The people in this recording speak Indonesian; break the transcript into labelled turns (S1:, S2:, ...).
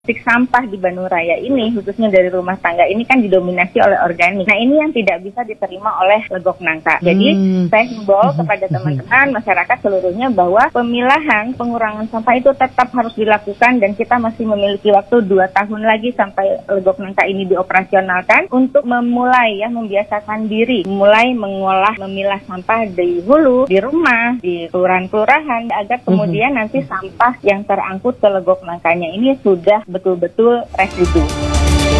S1: Plastik sampah di Bandung Raya ini, khususnya dari rumah tangga ini kan didominasi oleh organik. Nah, ini yang tidak bisa diterima oleh Legok Nangka. Jadi, saya himbau kepada teman-teman masyarakat seluruhnya bahwa pemilahan pengurangan sampah itu tetap harus dilakukan dan kita masih memiliki waktu 2 tahun lagi sampai Legok Nangka ini dioperasionalkan untuk memulai membiasakan diri, mulai mengolah, memilah sampah di hulu, di rumah, di kelurahan-kelurahan agar kemudian nanti sampah yang terangkut ke Legok Nangkanya ini sudah betul-betul residu.